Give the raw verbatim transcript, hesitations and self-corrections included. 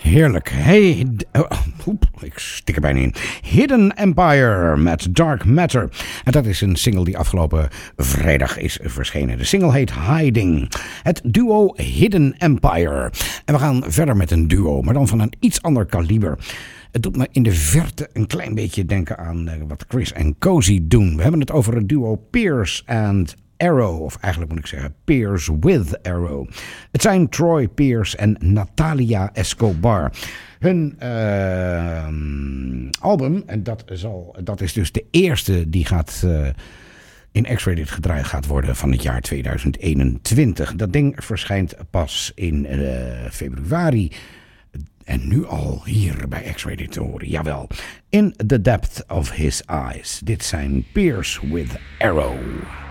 Heerlijk. Hey, oh, oep, ik stik er bijna in. Hidden Empire met Dark Matter. En dat is een single die afgelopen vrijdag is verschenen. De single heet Hiding. Het duo Hidden Empire. En we gaan verder met een duo, maar dan van een iets ander kaliber. Het doet me in de verte een klein beetje denken aan uh, wat Chris en Cozy doen. We hebben het over het duo Pierce and Arrow, of eigenlijk moet ik zeggen Pierce with Arrow. Het zijn Troy Pierce en Natalia Escobar. Hun uh, album, en dat, zal, dat is dus de eerste die gaat uh, in X-Rated gedraaid gaat worden van het jaar tweeduizend eenentwintig. Dat ding verschijnt pas in uh, februari. En nu al hier bij X-Rated te horen. Jawel. In the Depth of His Eyes. Dit zijn Pierce with Arrow.